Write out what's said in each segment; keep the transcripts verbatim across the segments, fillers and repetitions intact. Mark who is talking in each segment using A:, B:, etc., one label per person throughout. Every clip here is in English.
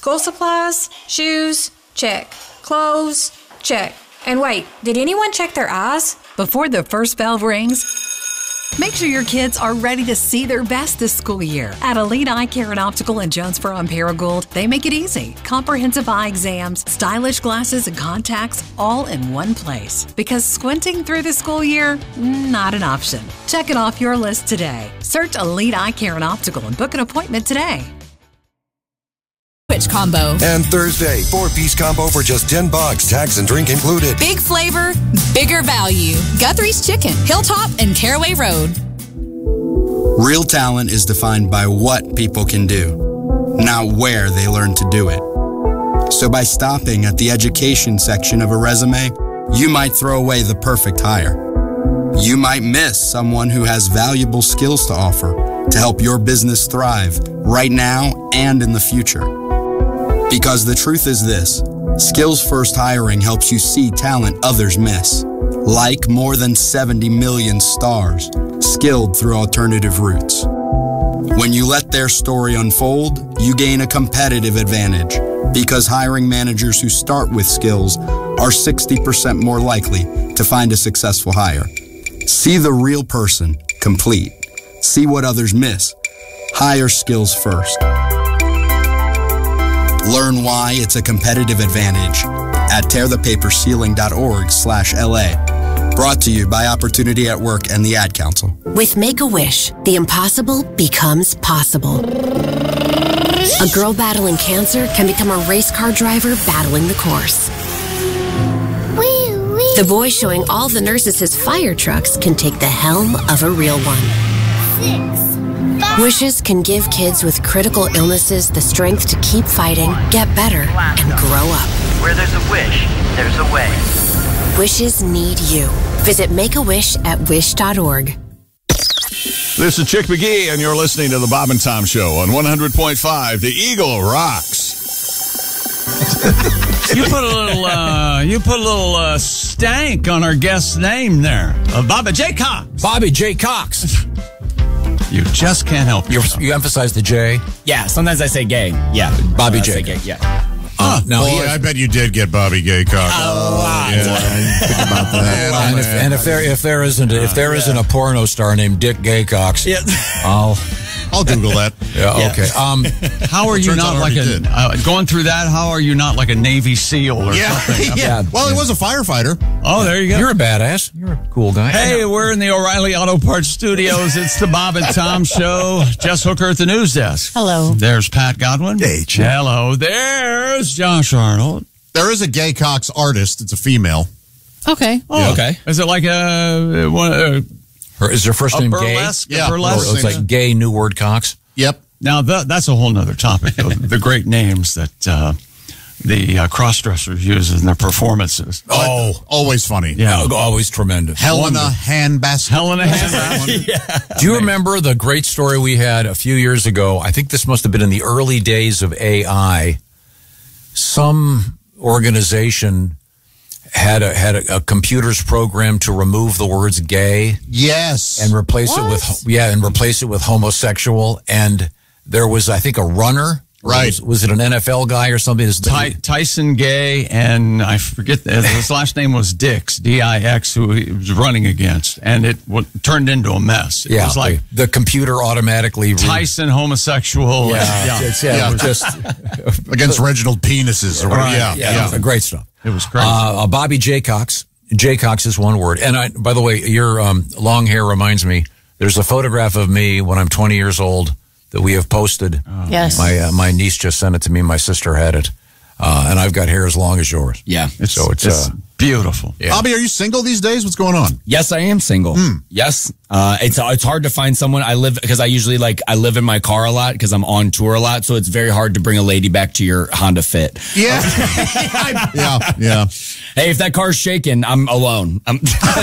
A: School supplies, shoes, check. Clothes, check. And wait, did anyone check their eyes?
B: Before the first bell rings, make sure your kids are ready to see their best this school year. At Elite Eye Care and Optical in Jonesboro and Paragould, they make it easy. Comprehensive eye exams, stylish glasses and contacts, all in one place. Because squinting through the school year, not an option. Check it off your list today. Search Elite Eye Care and Optical and book an appointment today.
C: Which combo?
D: And Thursday, four-piece combo for just ten bucks, tax and drink included.
C: Big flavor, bigger value. Guthrie's Chicken, Hilltop and Caraway Road.
E: Real talent is defined by what people can do, not where they learn to do it. So by stopping at the education section of a resume, you might throw away the perfect hire. You might miss someone who has valuable skills to offer to help your business thrive right now and in the future. Because the truth is this, skills-first hiring helps you see talent others miss, like more than seventy million stars, skilled through alternative routes. When you let their story unfold, you gain a competitive advantage, because hiring managers who start with skills are sixty percent more likely to find a successful hire. See the real person, complete. See what others miss. Hire skills first. Learn why it's a competitive advantage at tearthepaperceiling.org slash LA. Brought to you by Opportunity at Work and the Ad Council.
F: With Make-A-Wish, the impossible becomes possible. A girl battling cancer can become a race car driver battling the course. The boy showing all the nurses his fire trucks can take the helm of a real one.
G: Six.
F: Wishes can give kids with critical illnesses the strength to keep fighting, get better, and grow up.
H: Where there's a wish, there's a way.
F: Wishes need you. Visit Make-A-Wish at wish dot org.
I: This is Chick McGee, and you're listening to the Bob and Tom Show on one hundred point five. The Eagle rocks.
J: You put a little, uh, you put a little uh, stank on our guest's name there. Uh, Bobby J. Cox.
K: Bobby J. Cox.
J: You just can't help yourself.
K: You emphasize the J?
L: Yeah, sometimes I say gay. Yeah.
K: Bobby
L: uh,
K: J.
L: Gay, yeah.
I: Uh, no, boy,
M: has,
I: I bet you did get Bobby Gay Cox.
L: A lot.
M: Yeah, think about that.
K: And if, and if there if there isn't a, if there
L: uh,
K: isn't
L: yeah.
K: a porno star named Dick Gaycox,
L: yeah.
K: I'll
I: I'll Google that.
K: Yeah,
I: yeah.
K: okay. Um,
J: how are you not like a uh, going through that? How are you not like a Navy SEAL or
I: yeah.
J: something?
I: yeah. Well, he was a firefighter.
J: Oh, there you go.
K: You're a badass. You're a cool guy.
J: Hey, we're in the O'Reilly Auto Parts Studios. It's the Bob and Tom Show. Jess Hooker at the news desk.
N: Hello.
J: There's Pat Godwin.
M: Hey, Jim.
J: Hello. There's Josh Arnold.
I: There is a Gay Cox artist. It's a female.
N: Okay.
J: Oh,
I: yeah.
J: okay. Is it like a one? Uh,
K: her, is her first
J: a
K: name
J: burlesque,
K: Gay?
J: Yeah, burlesque.
K: Oh, it's like Gay New Word Cox.
I: Yep.
J: Now the, that's a whole nother topic. the great names that uh, the uh, cross-dressers use in their performances.
I: Oh, always funny.
J: Yeah,
K: always tremendous.
I: Helena Handbasket.
J: Helena Handbasket.
K: yeah. Do you remember the great story we had a few years ago? I think this must have been in the early days of A I. Some organization had a had a, a computer's program to remove the words gay.
I: Yes.
K: And replace
N: what?
K: it with yeah, and replace it with homosexual. And there was, I think, a runner.
I: Right.
K: Was, was it an N F L guy or something?
J: Ty, Tyson Gay, and I forget, his last name was Dix, D I X, who he was running against, and it w- turned into a mess. It
K: yeah,
J: was like
K: the, the computer automatically... Re-
J: Tyson homosexual.
K: Yeah,
J: yeah.
K: It's, yeah,
I: yeah.
K: It was just...
I: Against Reginald Penises. Or
K: right.
I: Yeah,
K: yeah, yeah. Great stuff.
J: It was crazy.
K: Uh, Bobby J. Cox. J. Cox is one word. And I, by the way, your um, long hair reminds me, there's a photograph of me when I'm twenty years old that we have posted.
N: Oh, yes.
K: My uh, my niece just sent it to me. My sister had it. Uh, and I've got hair as long as yours.
L: Yeah.
J: It's,
K: so it's,
J: it's
K: uh,
J: beautiful.
K: Yeah.
I: Bobby, are you single these days? What's going on?
L: Yes, I am single.
I: Hmm.
L: Yes. Uh, it's it's hard to find someone. I live because I usually like I live in my car a lot because I'm on tour a lot. So it's very hard to bring a lady back to your Honda Fit.
I: Yeah. yeah. Yeah.
L: Hey, if that car's shaking, I'm alone. I'm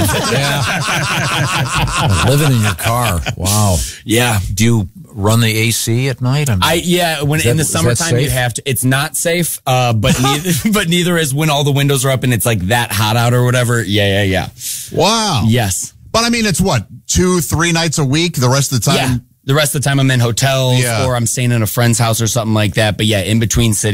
K: yeah. Living in your car. Wow.
L: Yeah.
K: Do you run the A C at night? I, mean,
L: I yeah. When
K: that,
L: in the summertime you have to. It's not safe. Uh, but neither, but neither is when all the windows are up and it's like that hot out or whatever. Yeah, yeah, yeah.
I: Wow.
L: Yes.
I: But I mean, it's what, two, three nights a week? The rest of the time?
L: Yeah. The rest of the time I'm in hotels
I: yeah.
L: or I'm staying in a friend's house or something like that. But yeah, in between cities.